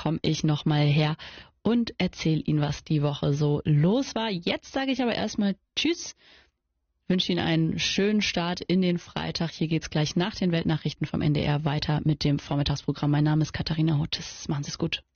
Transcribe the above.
komme ich nochmal her und erzähle Ihnen, was die Woche so los war. Jetzt sage ich aber erstmal Tschüss, wünsche Ihnen einen schönen Start in den Freitag. Hier geht's gleich nach den Weltnachrichten vom NDR weiter mit dem Vormittagsprogramm. Mein Name ist Katharina Hottes. Machen Sie es gut.